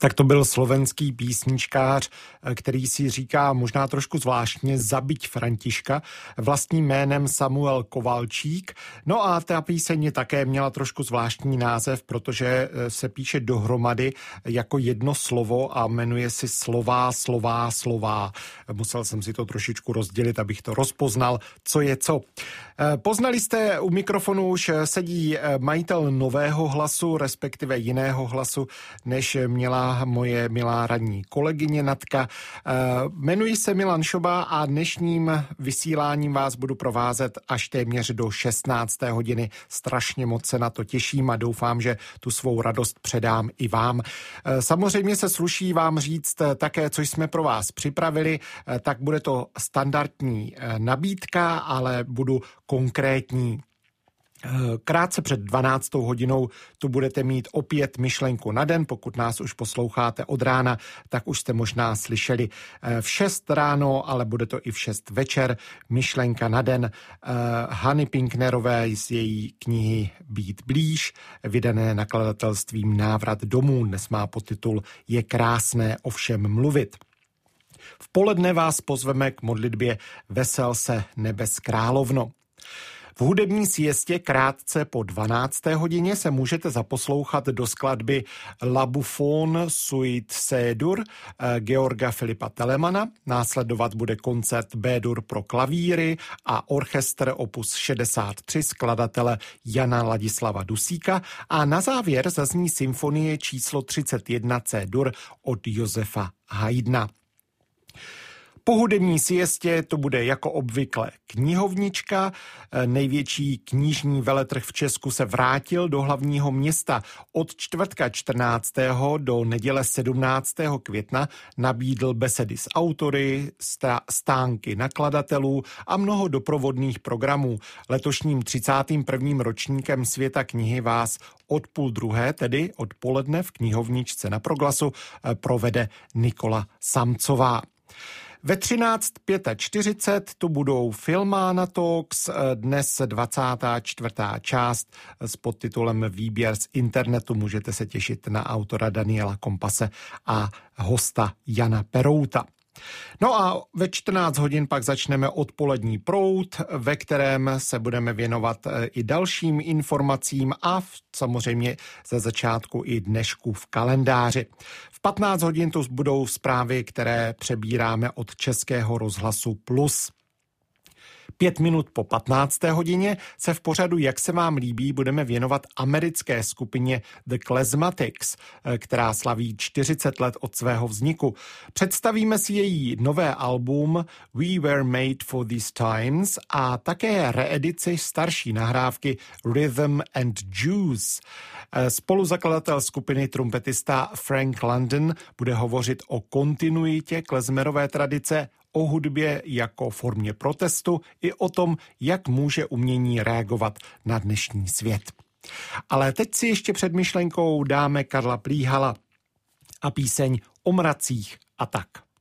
Tak to byl slovenský písničkář, který si říká možná trošku zvláštně Zabiť Františka, vlastním jménem Samuel Kovalčík. No a ta píseň také měla trošku zvláštní název, protože se píše dohromady jako jedno slovo a jmenuje si Slová. Musel jsem si to trošičku rozdělit, abych to rozpoznal, co je co. Poznali jste, u mikrofonu už sedí majitel nového hlasu, respektive jiného hlasu, než měla moje milá ranní kolegyně Natka. Jmenuji se Milan Šoba a dnešním vysíláním vás budu provázet až téměř do 16. hodiny. Strašně moc se na to těším a doufám, že tu svou radost předám i vám. Samozřejmě se sluší vám říct také, co jsme pro vás připravili, tak bude to standardní nabídka, ale budu konkrétní. Krátce před 12. hodinou tu budete mít opět myšlenku na den. Pokud nás už posloucháte od rána, tak už jste možná slyšeli v 6 ráno, ale bude to i v 6 večer. Myšlenka na den Hany Pinknerové z její knihy Být blíž, vydané nakladatelstvím Návrat domů. Dnes má podtitul Je krásné o všem mluvit. V poledne vás pozveme k modlitbě Vesel se nebes královno. V hudební siestě krátce po 12. hodině se můžete zaposlouchat do skladby La Bouffon Suite C-dur Georga Filipa Telemana. Následovat bude koncert B-dur pro klavíry a orchestr opus 63 skladatele Jana Ladislava Dusíka a na závěr zazní symfonie číslo 31 C-dur od Josefa Haydna. Po hudební siestě to bude jako obvykle knihovnička. Největší knižní veletrh v Česku se vrátil do hlavního města. Od čtvrtka 14. do neděle 17. května nabídl besedy s autory, stánky nakladatelů a mnoho doprovodných programů. Letošním 31. ročníkem Světa knihy vás od 12:30, tedy odpoledne v knihovničce na Proglasu, provede Nikola Samcová. Ve 13:45 tu budou Filmána Talks, dnes 24. část s podtitulem Výběr z internetu. Můžete se těšit na autora Daniela Kompase a hosta Jana Perouta. No a ve 14 hodin pak začneme odpolední proud, ve kterém se budeme věnovat i dalším informacím a samozřejmě ze začátku i dnešku v kalendáři. V 15 hodin tu budou zprávy, které přebíráme od Českého rozhlasu Plus. 5 minut po 15. hodině se v pořadu Jak se vám líbí budeme věnovat americké skupině The Klezmatics, která slaví 40 let od svého vzniku. Představíme si její nové album We Were Made for These Times a také reedici starší nahrávky Rhythm and Juice. Spoluzakladatel skupiny trumpetista Frank London bude hovořit o kontinuitě klezmerové tradice, o hudbě jako formě protestu i o tom, jak může umění reagovat na dnešní svět. Ale teď si ještě před myšlenkou dáme Karla Plíhala a píseň O mracích a tak.